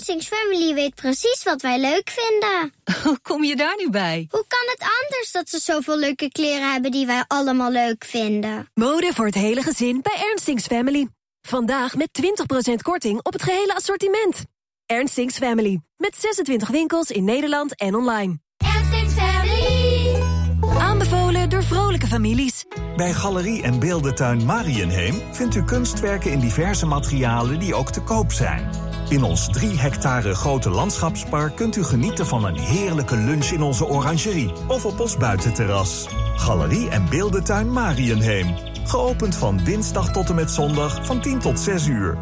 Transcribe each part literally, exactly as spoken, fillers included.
Ernstings Family weet precies wat wij leuk vinden. Hoe kom je daar nu bij? Hoe kan het anders dat ze zoveel leuke kleren hebben die wij allemaal leuk vinden? Mode voor het hele gezin bij Ernstings Family. Vandaag met twintig procent korting op het gehele assortiment. Ernstings Family. Met zesentwintig winkels in Nederland en online. Ernstings Family. Aanbevolen door vrolijke families. Bij Galerie en Beeldentuin Mariënheem vindt u kunstwerken in diverse materialen die ook te koop zijn. In ons drie hectare grote landschapspark kunt u genieten van een heerlijke lunch in onze orangerie of op ons buitenterras. Galerie en Beeldentuin Mariënheem. Geopend van dinsdag tot en met zondag van tien tot zes uur.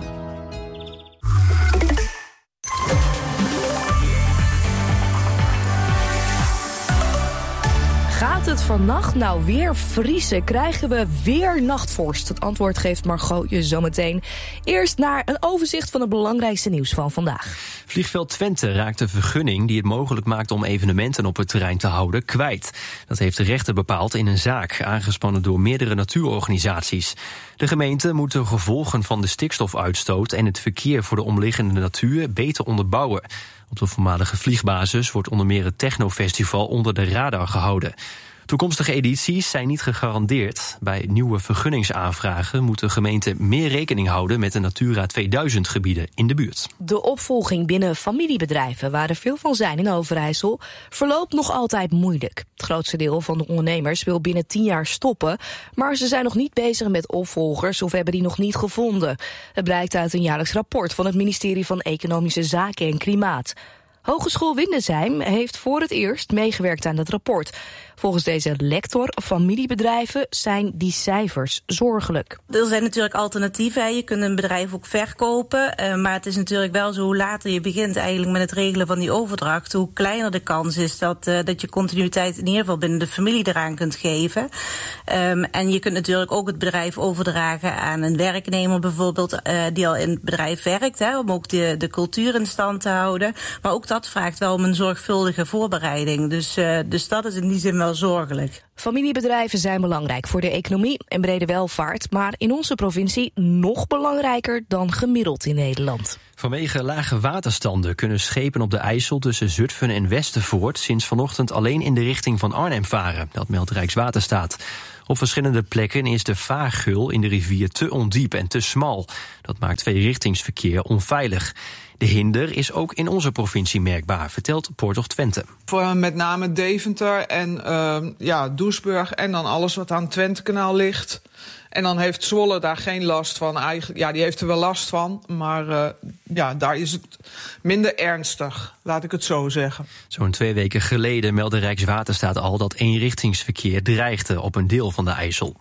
Gaat het vannacht nou weer vriezen? Krijgen we weer nachtvorst? Het antwoord geeft Margot je zometeen. Eerst naar een overzicht van het belangrijkste nieuws van vandaag. Vliegveld Twente raakt de vergunning die het mogelijk maakt om evenementen op het terrein te houden kwijt. Dat heeft de rechter bepaald in een zaak, aangespannen door meerdere natuurorganisaties. De gemeente moet de gevolgen van de stikstofuitstoot en het verkeer voor de omliggende natuur beter onderbouwen. Op de voormalige vliegbasis wordt onder meer het Technofestival onder de radar gehouden. Toekomstige edities zijn niet gegarandeerd. Bij nieuwe vergunningsaanvragen moet de gemeente meer rekening houden met de Natura tweeduizend gebieden in de buurt. De opvolging binnen familiebedrijven, waar er veel van zijn in Overijssel, verloopt nog altijd moeilijk. Het grootste deel van de ondernemers wil binnen tien jaar stoppen, maar ze zijn nog niet bezig met opvolgers of hebben die nog niet gevonden. Het blijkt uit een jaarlijks rapport van het ministerie van Economische Zaken en Klimaat. Hogeschool Windesheim heeft voor het eerst meegewerkt aan het rapport. Volgens deze lector familiebedrijven zijn die cijfers zorgelijk. Er zijn natuurlijk alternatieven. Je kunt een bedrijf ook verkopen. Uh, maar het is natuurlijk wel zo, hoe later je begint eigenlijk met het regelen van die overdracht, hoe kleiner de kans is dat, uh, dat je continuïteit in ieder geval binnen de familie eraan kunt geven. Um, en je kunt natuurlijk ook het bedrijf overdragen aan een werknemer bijvoorbeeld, uh, die al in het bedrijf werkt, hè, om ook de, de cultuur in stand te houden. Maar ook dat vraagt wel om een zorgvuldige voorbereiding. Dus, uh, dus dat is in die zin wel zorgelijk. Familiebedrijven zijn belangrijk voor de economie en brede welvaart, maar in onze provincie nog belangrijker dan gemiddeld in Nederland. Vanwege lage waterstanden kunnen schepen op de IJssel tussen Zutphen en Westervoort sinds vanochtend alleen in de richting van Arnhem varen. Dat meldt Rijkswaterstaat. Op verschillende plekken is de vaargeul in de rivier te ondiep en te smal. Dat maakt tweerichtingsverkeer onveilig. De hinder is ook in onze provincie merkbaar, vertelt Poort Twente. Voor met name Deventer en uh, ja, Doesburg en dan alles wat aan het Twentekanaal ligt. En dan heeft Zwolle daar geen last van. Eigenlijk, ja, die heeft er wel last van, maar uh, ja, daar is het minder ernstig, laat ik het zo zeggen. Zo'n twee weken geleden meldde Rijkswaterstaat al dat eenrichtingsverkeer dreigde op een deel van de IJssel.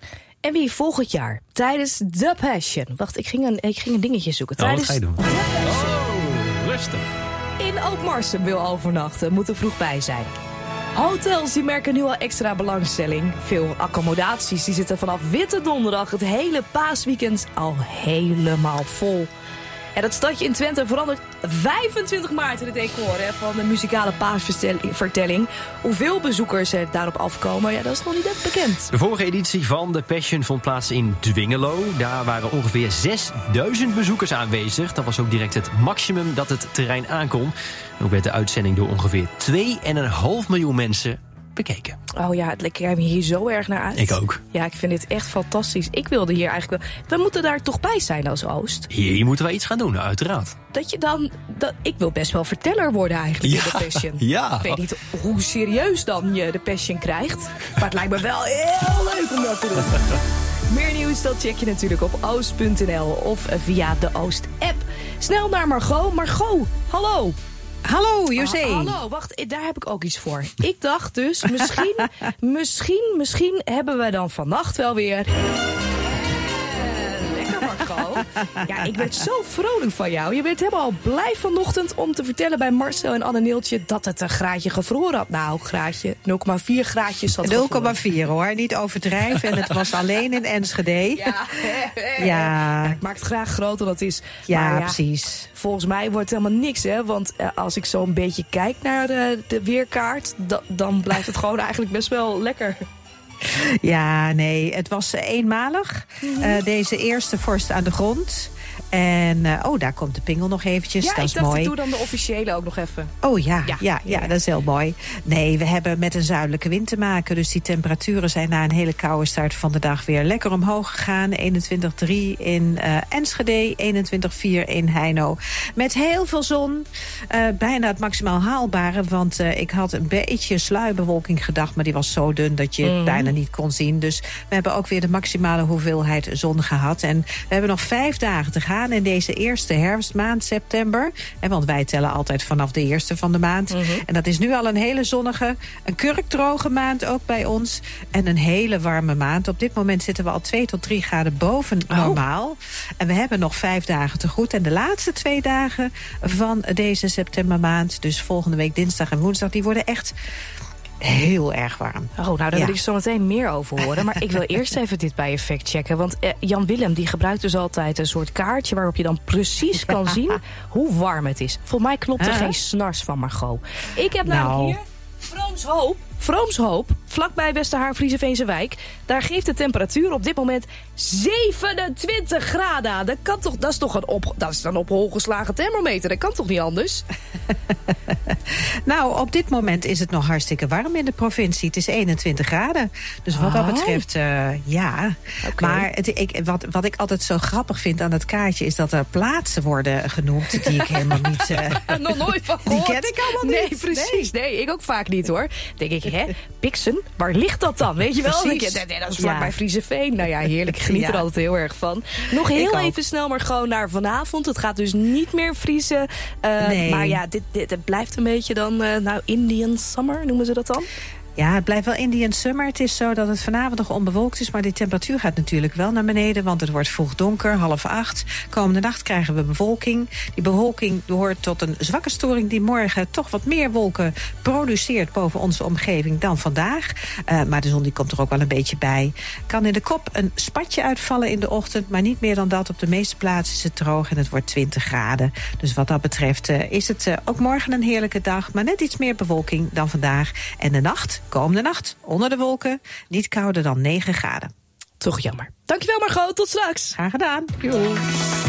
En wie volgend jaar tijdens The Passion... Wacht, ik ging een, ik ging een dingetje zoeken. Oh, tijdens wat ga je doen? Oh, rustig. In Oud-Marsum wil overnachten, moet er vroeg bij zijn. Hotels die merken nu al extra belangstelling. Veel accommodaties die zitten vanaf Witte Donderdag het hele paasweekend al helemaal vol. En dat stadje in Twente verandert vijfentwintig maart in het decor hè, van de muzikale paasvertelling. Hoeveel bezoekers er daarop afkomen, ja, dat is nog niet echt bekend. De vorige editie van The Passion vond plaats in Dwingelo. Daar waren ongeveer zesduizend bezoekers aanwezig. Dat was ook direct het maximum dat het terrein aankon. Ook werd de uitzending door ongeveer twee komma vijf miljoen mensen bekeken. Oh ja, ik kijk me hier zo erg naar uit. Ik ook. Ja, ik vind dit echt fantastisch. Ik wilde hier eigenlijk wel... We moeten daar toch bij zijn als Oost? Hier moeten wij iets gaan doen, uiteraard. Dat je dan... Dat, ik wil best wel verteller worden eigenlijk ja, in de Passion. Ja. Ik weet niet hoe serieus dan je de Passion krijgt. Maar het lijkt me wel heel leuk om dat te doen. Meer nieuws, dat check je natuurlijk op oost punt n l of via de Oost-app. Snel naar Margot. Margot, hallo. Hallo, José. Ah, hallo, wacht, daar heb ik ook iets voor. Ik dacht dus, misschien, misschien, misschien hebben we dan vannacht wel weer... Lekker, Margot. Ja, ik werd zo vrolijk van jou. Je werd helemaal blij vanochtend om te vertellen bij Marcel en Anne-Neeltje dat het een graadje gevroren had. Nou, graadje, nul komma vier graadjes had nul komma vier hoor, niet overdrijven. En het was alleen in Enschede. Ja, ja. ja, ik maak het graag groter dan het is. Ja, maar ja, precies. Volgens mij wordt het helemaal niks, hè. Want uh, als ik zo een beetje kijk naar de, de weerkaart, da, dan blijft het gewoon eigenlijk best wel lekker. Ja, nee, het was eenmalig. Uh, deze eerste vorst aan de grond. En uh, oh, daar komt de pingel nog eventjes. Ja, dat is ik dacht, mooi. ik doe dan de officiële ook nog even. Oh ja, Ja. ja, ja, ja, dat is heel mooi. Nee, we hebben met een zuidelijke wind te maken. Dus die temperaturen zijn na een hele koude start van de dag weer lekker omhoog gegaan. eenentwintig komma drie in uh, Enschede, eenentwintig komma vier in Heino. Met heel veel zon. Uh, bijna het maximaal haalbare. Want uh, ik had een beetje sluierbewolking gedacht. Maar die was zo dun dat je het mm. bijna niet kon zien. Dus we hebben ook weer de maximale hoeveelheid zon gehad. En we hebben nog vijf dagen te gaan in deze eerste herfstmaand, september. En want wij tellen altijd vanaf de eerste van de maand. Mm-hmm. En dat is nu al een hele zonnige, een kurkdroge maand ook bij ons. En een hele warme maand. Op dit moment zitten we al twee tot drie graden boven normaal. Oh. En we hebben nog vijf dagen te goed. En de laatste twee dagen van deze septembermaand, dus volgende week dinsdag en woensdag, die worden echt heel erg warm. Oh, nou, daar ja. wil ik zo meteen meer over horen. Maar ik wil eerst even dit bij je factchecken. Want eh, Jan Willem die gebruikt dus altijd een soort kaartje waarop je dan precies kan ja. zien hoe warm het is. Volgens mij klopt er huh? geen snars van Margot. Ik heb nou. namelijk hier Vroomshoop. Vroomshoop, vlakbij Westerhaar-Vriezenveense wijk. Daar geeft de temperatuur op dit moment zevenentwintig graden aan. Dat, kan toch, dat, is toch een op, dat is dan op hol geslagen thermometer. Dat kan toch niet anders? Nou, op dit moment is het nog hartstikke warm in de provincie. Het is eenentwintig graden. Dus wat oh. dat betreft, uh, ja. Okay. Maar het, ik, wat, wat ik altijd zo grappig vind aan het kaartje is dat er plaatsen worden genoemd die ik helemaal niet... Uh, nog nooit van gehoord. Die ken ik allemaal nee, niet. Precies. Nee. nee, ik ook vaak niet hoor. Denk ik, hè, Pixen, waar ligt dat dan? Weet je wel? Denk je, nee, dat is vlakbij ja. Vriezenveen. Nou ja, heerlijk. Ik geniet ja. er altijd heel erg van. Nog heel even snel, maar gewoon naar vanavond. Het gaat dus niet meer vriezen. Uh, nee. Maar ja, dit, dit, het blijft een beetje dan, uh, nou, Indian Summer, noemen ze dat dan? Ja, het blijft wel Indian Summer. Het is zo dat het vanavond nog onbewolkt is, maar die temperatuur gaat natuurlijk wel naar beneden, want het wordt vroeg donker, half acht. Komende nacht krijgen we bewolking. Die bewolking behoort tot een zwakke storing die morgen toch wat meer wolken produceert boven onze omgeving dan vandaag. Uh, maar de zon die komt er ook wel een beetje bij. Kan in de kop een spatje uitvallen in de ochtend, maar niet meer dan dat. Op de meeste plaatsen is het droog en het wordt twintig graden. Dus wat dat betreft uh, is het uh, ook morgen een heerlijke dag, maar net iets meer bewolking dan vandaag. En de nacht, komende nacht, onder de wolken, niet kouder dan negen graden. Toch jammer. Dankjewel Margot, tot straks. Graag gedaan. Joe.